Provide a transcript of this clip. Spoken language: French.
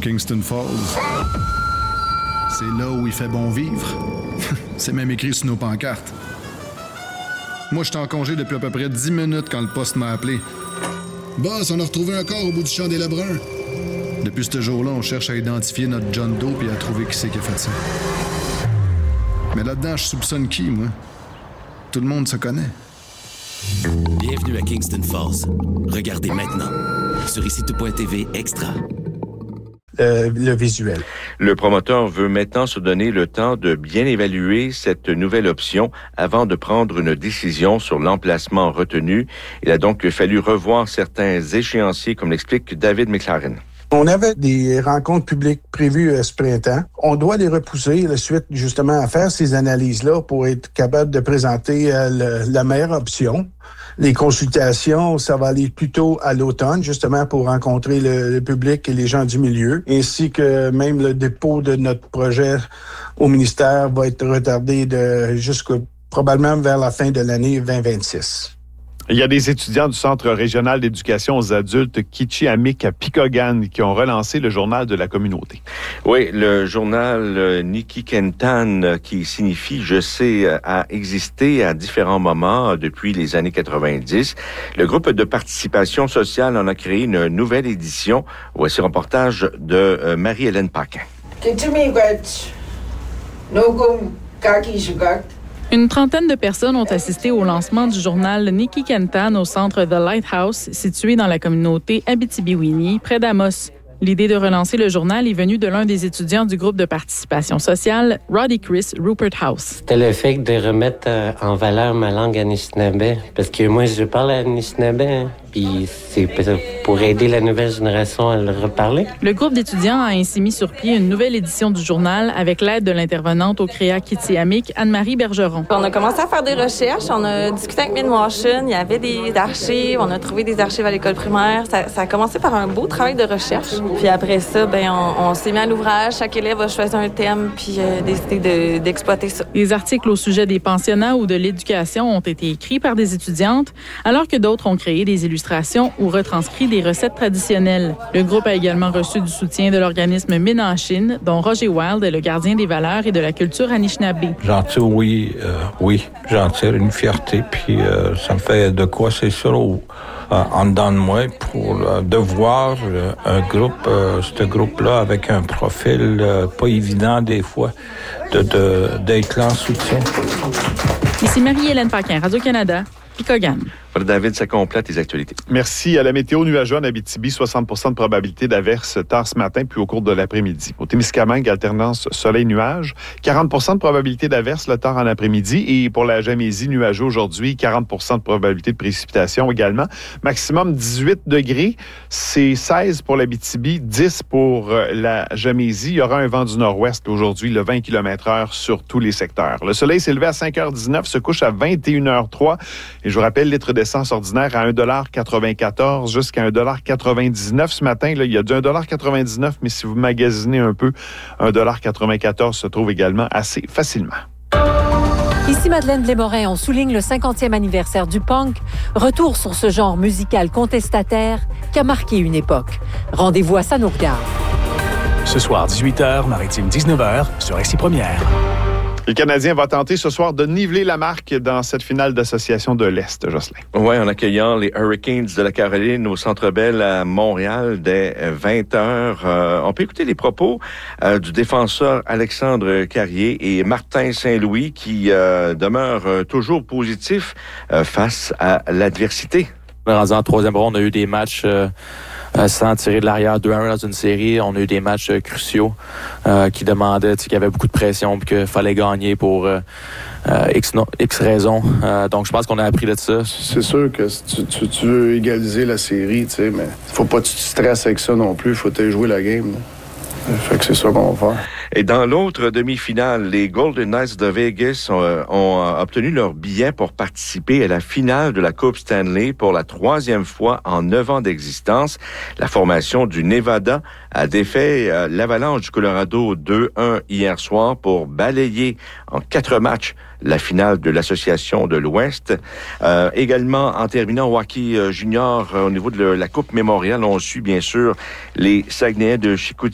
Kingston Falls. C'est là où il fait bon vivre. C'est même écrit sur nos pancartes. Moi, j'étais en congé depuis à peu près 10 minutes quand le poste m'a appelé. Boss, on a retrouvé un corps au bout du champ des Lebrun. Depuis ce jour-là, on cherche à identifier notre John Doe et à trouver qui c'est qui a fait ça. Mais là-dedans, je soupçonne qui, moi? Tout le monde se connaît. Bienvenue à Kingston Falls. Regardez maintenant sur ICTV Extra. Le visuel. Le promoteur veut maintenant se donner le temps de bien évaluer cette nouvelle option avant de prendre une décision sur l'emplacement retenu. Il a donc fallu revoir certains échéanciers, comme l'explique David McLaren. On avait des rencontres publiques prévues ce printemps. On doit les repousser, la suite, justement, à faire ces analyses-là pour être capable de présenter la meilleure option. Les consultations, ça va aller plutôt à l'automne, justement, pour rencontrer le public et les gens du milieu, ainsi que même le dépôt de notre projet au ministère va être retardé probablement vers la fin de l'année 2026. Il y a des étudiants du Centre régional d'éducation aux adultes Kichiamik à Picogan qui ont relancé le journal de la communauté. Oui, le journal Nikikentan, qui signifie « Je sais », a existé à différents moments depuis les années 90. Le groupe de participation sociale en a créé une nouvelle édition. Voici un reportage de Marie-Hélène Paquin. Une trentaine de personnes ont assisté au lancement du journal Nikikentan au centre The Lighthouse, situé dans la communauté Abitibi-Winnie, près d'Amos. L'idée de relancer le journal est venue de l'un des étudiants du groupe de participation sociale, Roddy Chris Rupert House. C'était le fait de remettre en valeur ma langue anishinaabe, parce que moi, je parle anishinaabe, puis c'est pour aider la nouvelle génération à le reparler. Le groupe d'étudiants a ainsi mis sur pied une nouvelle édition du journal avec l'aide de l'intervenante au CREA Kichiamik, Anne-Marie Bergeron. On a commencé à faire des recherches, on a discuté avec Midwashon, il y avait des archives, on a trouvé des archives à l'école primaire. Ça a commencé par un beau travail de recherche. Puis après ça, on s'est mis à l'ouvrage. Chaque élève a choisi un thème puis décidé d'exploiter ça. Les articles au sujet des pensionnats ou de l'éducation ont été écrits par des étudiantes, alors que d'autres ont créé des illustrations ou retranscrit des recettes traditionnelles. Le groupe a également reçu du soutien de l'organisme Ménachine, dont Roger Wild est le gardien des valeurs et de la culture Anishinaabe. J'en tire, oui, j'en tire une fierté, puis ça me fait de quoi, c'est sûr, en dedans de moi, de voir ce groupe-là avec un profil pas évident des fois, d'être là en soutien. Ici Marie-Hélène Paquin, Radio-Canada, Picogan. Voilà, David, ça complète les actualités. Merci. À la météo nuageux en Abitibi, 60% de probabilité d'averse tard ce matin puis au cours de l'après-midi. Au Témiscamingue, alternance soleil-nuage, 40% de probabilité d'averse le tard en après-midi. Et pour la Jamaisie, nuageux aujourd'hui, 40% de probabilité de précipitation également. Maximum 18 degrés, c'est 16 pour l'Abitibi, 10 pour la Jamaisie. Il y aura un vent du nord-ouest aujourd'hui, le 20 km/h sur tous les secteurs. Le soleil s'est levé à 5h19, se couche à 21h03. Et je vous rappelle, litre d'essence ordinaire à 1,94 $ jusqu'à 1,99 $ ce matin. Là, il y a du 1,99 $, mais si vous magasinez un peu, 1,94 $ se trouve également assez facilement. Ici Madeleine Blais-Morin, on souligne le 50e anniversaire du punk. Retour sur ce genre musical contestataire qui a marqué une époque. Rendez-vous à Ça nous regarde. Ce soir, 18h, Maritime 19h, sur RCI Première. Le Canadien va tenter ce soir de niveler la marque dans cette finale d'association de l'Est, Jocelyn. Oui, en accueillant les Hurricanes de la Caroline au Centre Bell à Montréal dès 20h. On peut écouter les propos du défenseur Alexandre Carrier et Martin Saint-Louis qui demeurent toujours positifs face à l'adversité. Rendu en troisième ronde, on a eu des matchs sans tirer de l'arrière 2-1 dans une série. On a eu des matchs cruciaux qui demandaient qu'il y avait beaucoup de pression et qu'il fallait gagner pour X raisons. Donc, je pense qu'on a appris de ça. C'est sûr que tu veux égaliser la série, mais faut pas que tu te stresses avec ça non plus. Faut te jouer la game. Là. Fait que c'est ça qu'on va faire. Et dans l'autre demi-finale, les Golden Knights de Vegas ont obtenu leur billet pour participer à la finale de la Coupe Stanley pour la 3e fois en 9 ans d'existence. La formation du Nevada a défait l'Avalanche du Colorado 2-1 hier soir pour balayer en 4 matchs la finale de l'Association de l'Ouest. Également, en terminant au hockey junior, au niveau de la Coupe Mémorial, on suit bien sûr les Saguenayens de Chicoutimi